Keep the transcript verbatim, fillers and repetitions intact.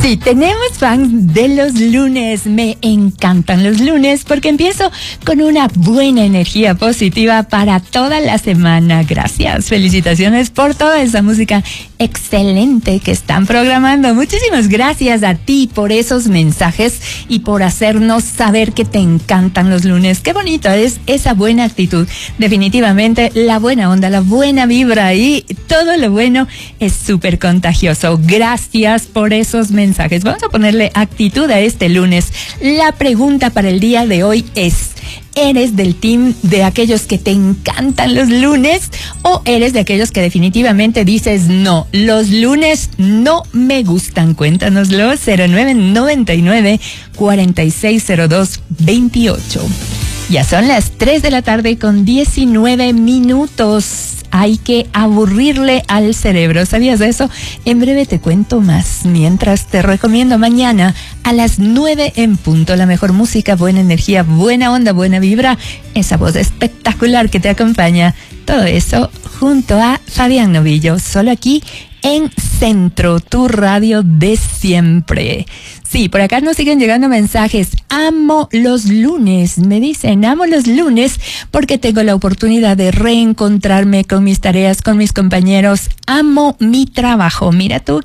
Sí, tenemos fans de los lunes. Me encantan los lunes porque empiezo con una buena energía positiva para toda la semana. Gracias, felicitaciones por toda esa música excelente que están programando. Muchísimas gracias a ti por esos mensajes y por hacernos saber que te encantan los lunes. Qué bonito es esa buena actitud. Definitivamente la buena onda, la buena vibra y todo lo bueno es súper contagioso. Gracias por esos mensajes. Vamos a ponerle actitud a este lunes. La pregunta para el día de hoy es: ¿eres del team de aquellos que te encantan los lunes o eres de aquellos que definitivamente dices no, los lunes no me gustan? Cuéntanoslo. Cero nueve noventa y nueve, cuarenta y seis cero dos, veintiocho. Ya son las tres de la tarde con diecinueve minutos. Hay que aburrirle al cerebro. ¿Sabías de eso? En breve te cuento más. Mientras te recomiendo mañana a las nueve en punto la mejor música, buena energía, buena onda, buena vibra. Esa voz espectacular que te acompaña. Todo eso junto a Fabián Novillo. Solo aquí en Centro, tu radio de siempre. Sí, por acá nos siguen llegando mensajes. Amo los lunes, me dicen, amo los lunes porque tengo la oportunidad de reencontrarme con mis tareas, con mis compañeros. Amo mi trabajo. Mira tú,